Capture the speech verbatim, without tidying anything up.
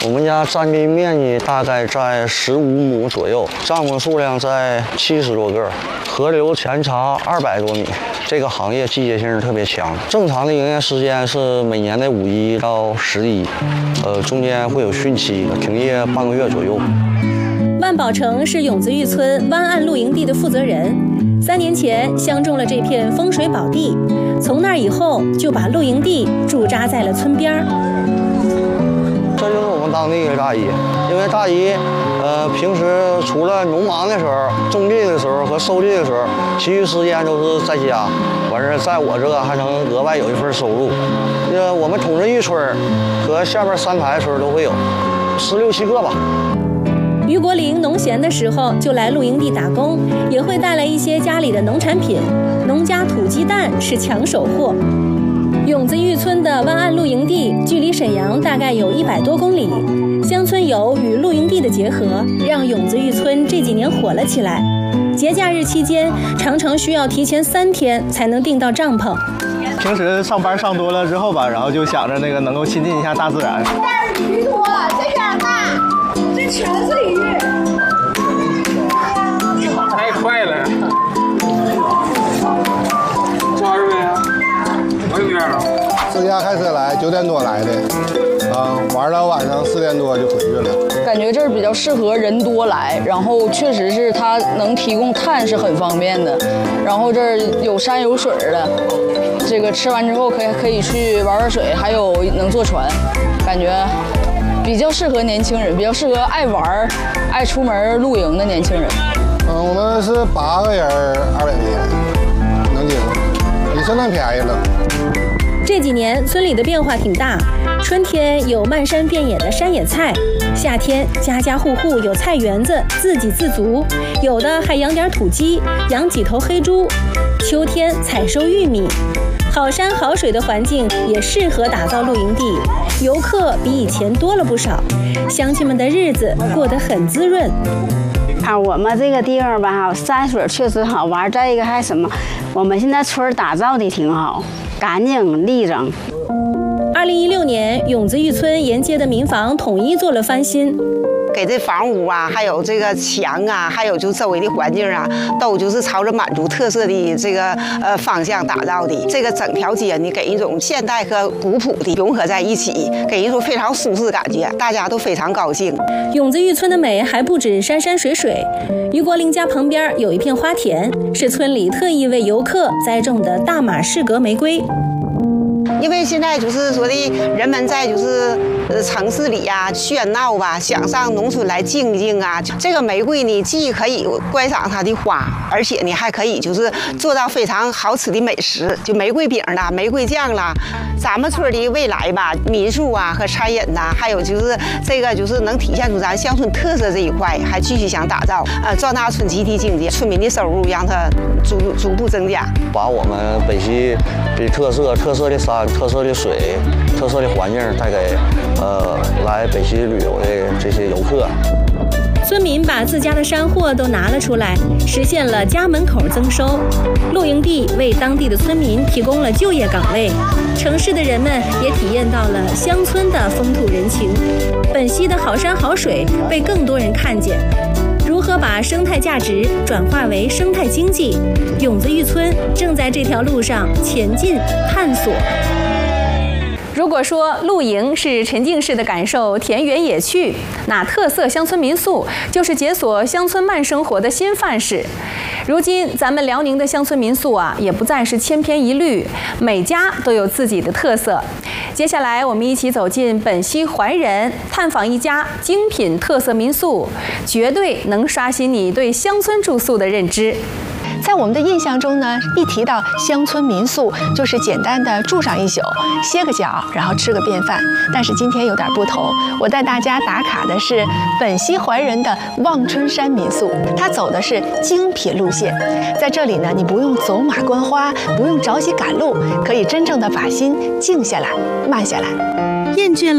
我们家占地面积大概在十五亩左右，帐篷数量在七十多个，河流全长二百多米。这个行业季节性特别强，正常的营业时间是每年的五一到十一，呃，中间会有汛期，停业半个月左右。 万宝成是永子峪村湾岸露营地的负责人，三年前相中了这片风水宝地，从那以后就把露营地驻扎在了村边儿。 这就是我们当地的大姨，因为大姨，呃，平时除了农忙的时候、种地的时候和收地的时候，其余时间都是在家。完事，在我这还能额外有一份收入。呃，我们统治峪村和下边三排村都会有，十六七个吧。 于国林农闲的时候就来露营地打工，也会带来一些家里的农产品。农家土鸡蛋是抢手货。永子峪村的湾岸露营地距离沈阳大概有一百多公里，乡村游与露营地的结合，让永子峪村这几年火了起来。节假日期间，常常需要提前三天才能订到帐篷。 平时上班上多了之后吧，然后就想着那个能够亲近一下大自然。 这是鱼多，这边大，这全是鱼。 太快了！抓住没？我这边啊。 自驾开车来，九点多来的，啊，玩到晚上四点多就回去了。 感觉这儿比较适合人多来，然后确实是它能提供炭是很方便的，然后这儿有山有水的，这个吃完之后可以可以去玩玩水，还有能坐船，感觉比较适合年轻人，比较适合爱玩、爱出门露营的年轻人。 嗯，我们是八个人，二百块钱，能接受，也相当便宜了。 这几年村里的变化挺大，春天有漫山遍野的山野菜，夏天家家户户有菜园子，自给自足，有的还养点土鸡，养几头黑猪。秋天采收玉米，好山好水的环境也适合打造露营地，游客比以前多了不少，乡亲们的日子过得很滋润。 啊，我们这个地方吧，山水确实好玩，再一个还什么，我们现在村打造的挺好，干净利整。 二零一六年，永子峪村沿街的民房统一做了翻新。 给这房屋啊，还有这个墙啊，还有就周围的环境啊，都就是朝着满族特色的这个呃方向打造的。这个整条街呢，给一种现代和古朴的融合在一起，给一种非常舒适的感觉，大家都非常高兴。 永子峪村的美还不止山山水水，于国林家旁边有一片花田，是村里特意为游客栽种的大马士革玫瑰。 因为现在就是说的人们在就是呃城市里呀、啊、喧闹吧，想上农村来静一静啊。这个玫瑰呢，既可以观赏它的花，而且呢还可以就是做到非常好吃的美食，就玫瑰饼啦、玫瑰酱啦。咱们村的未来吧，民宿啊和餐饮呐、啊，还有就是这个就是能体现出咱乡村特色这一块，还继续想打造，呃，壮大村集体经济，村民的收入让它逐逐步增加， 把我们北溪的特色、特色的山、特色的水、特色的环境带给呃来北溪旅游的这些游客。 村民把自家的山货都拿了出来，实现了家门口增收。露营地为当地的村民提供了就业岗位，城市的人们也体验到了乡村的风土人情。本溪的好山好水被更多人看见。如何把生态价值转化为生态经济？永子峪村正在这条路上前进探索。如果说露营是沉浸式的感受田园野趣，那特色乡村民宿就是解锁乡村慢生活的新范式。如今咱们辽宁的乡村民宿啊，也不再是千篇一律，每家都有自己的特色。接下来我们一起走进本溪怀仁，探访一家精品特色民宿，绝对能刷新你对乡村住宿的认知。 在我们的印象中呢，一提到乡村民宿，就是简单的住上一宿，歇个脚，然后吃个便饭。但是今天有点不同，我带大家打卡的是本溪怀仁的望春山民宿，它走的是精品路线。在这里呢，你不用走马观花，不用着急赶路，可以真正的把心静下来、慢下来。 厌倦了